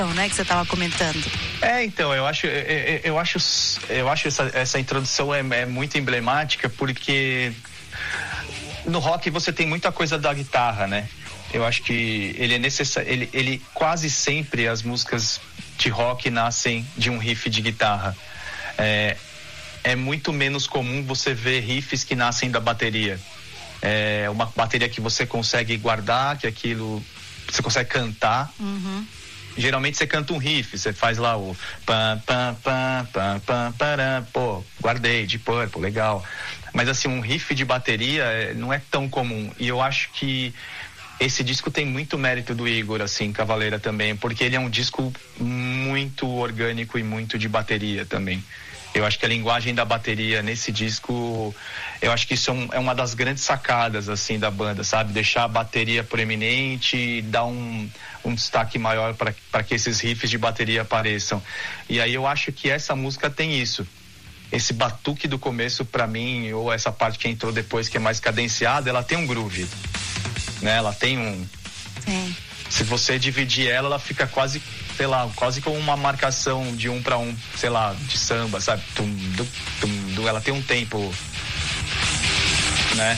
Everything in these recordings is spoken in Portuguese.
né, que você estava comentando. Então, eu acho essa introdução é muito emblemática, porque no rock você tem muita coisa da guitarra, né? Eu acho que ele é necessário, ele quase sempre as músicas de rock nascem de um riff de guitarra. É muito menos comum você ver riffs que nascem da bateria. É uma bateria que você consegue guardar, que aquilo você consegue cantar. Uhum. Geralmente você canta um riff, você faz lá o pam pam pam pam pam param, pô, guardei, de Purple, legal. Mas assim, um riff de bateria não é tão comum. E eu acho que esse disco tem muito mérito do Igor, assim, Cavalera também, porque ele é um disco muito orgânico e muito de bateria também. Eu acho que a linguagem da bateria nesse disco, eu acho que isso é uma das grandes sacadas, assim, da banda, sabe? Deixar a bateria proeminente e dar um destaque maior para que esses riffs de bateria apareçam. E aí eu acho que essa música tem isso. Esse batuque do começo, para mim, ou essa parte que entrou depois, que é mais cadenciada, ela tem um groove, né? Ela tem um... Sim. Se você dividir ela fica quase, sei lá, quase como uma marcação de 1 para 1, sei lá, de samba, sabe? Ela tem um tempo, né?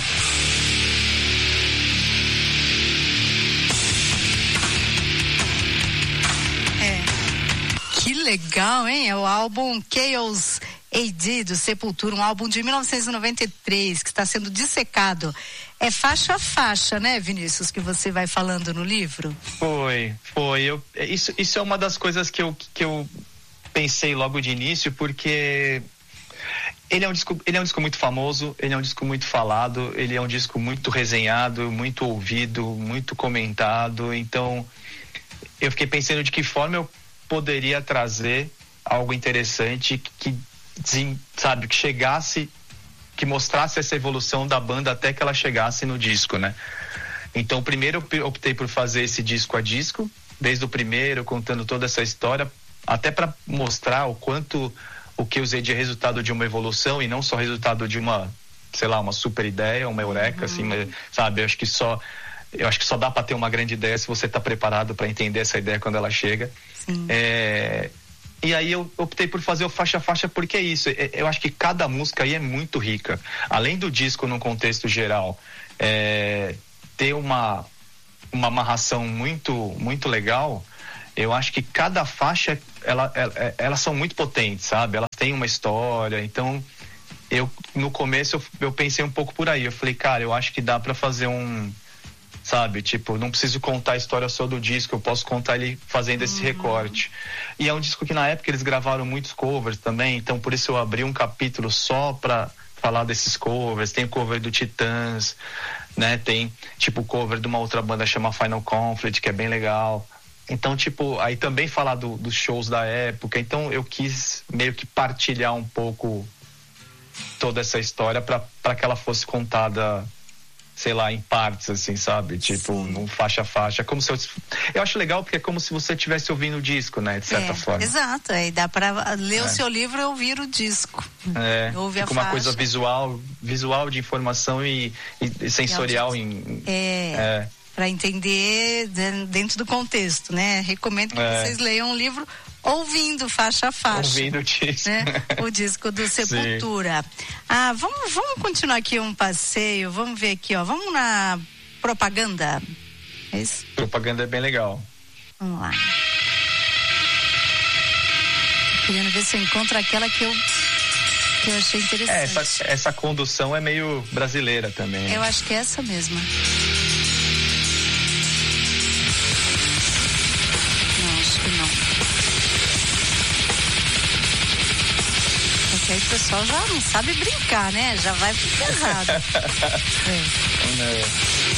Que legal, hein? É o álbum Chaos AD do Sepultura, um álbum de 1993 que está sendo dissecado. É faixa a faixa, né, Vinícius, que você vai falando no livro? Foi. Isso é uma das coisas que eu pensei logo de início, porque ele é um disco muito famoso, ele é um disco muito falado, ele é um disco muito resenhado, muito ouvido, muito comentado. Então, eu fiquei pensando de que forma eu poderia trazer algo interessante que sabe, que chegasse, que mostrasse essa evolução da banda até que ela chegasse no disco, né? Então, primeiro eu optei por fazer esse disco a disco, desde o primeiro, contando toda essa história, até para mostrar o quanto o que eu usei de resultado de uma evolução e não só resultado de uma, sei lá, uma super ideia, uma eureka, assim, sabe? Eu acho que só dá para ter uma grande ideia se você tá preparado para entender essa ideia quando ela chega. Sim. E aí eu optei por fazer o faixa a faixa porque é isso. Eu acho que cada música aí é muito rica. Além do disco num contexto geral, ter uma amarração muito, muito legal, eu acho que cada faixa, elas são muito potentes, sabe? Elas têm uma história. Então, no começo eu pensei um pouco por aí. Eu falei, cara, eu acho que dá pra fazer sabe, tipo, não preciso contar a história só do disco, eu posso contar ele fazendo esse recorte. E é um disco que na época eles gravaram muitos covers também, então por isso eu abri um capítulo só pra falar desses covers. Tem o cover do Titãs, né, tem tipo o cover de uma outra banda chama Final Conflict, que é bem legal. Então, tipo, aí também falar dos shows da época. Então eu quis meio que partilhar um pouco toda essa história pra que ela fosse contada, sei lá, em partes, assim, sabe? Tipo, num faixa a faixa. Como se eu acho legal porque é como se você estivesse ouvindo o disco, né? De certa forma. Exato, aí dá pra ler o seu livro e ouvir o disco. Ouvir a uma faixa. Coisa visual de informação e sensorial. Para entender dentro do contexto, né? Recomendo que vocês leiam o livro ouvindo faixa a faixa. Ouvindo o disco. Né? O disco do Sepultura. Vamos continuar aqui um passeio, vamos ver aqui, ó. Vamos na propaganda. É isso? Propaganda é bem legal. Vamos lá. Tô querendo ver se eu encontro aquela que eu achei interessante. Essa condução é meio brasileira também. Né? Eu acho que é essa mesma. Não, acho que não. Porque aí o pessoal já não sabe brincar, né? Já vai pro pesado.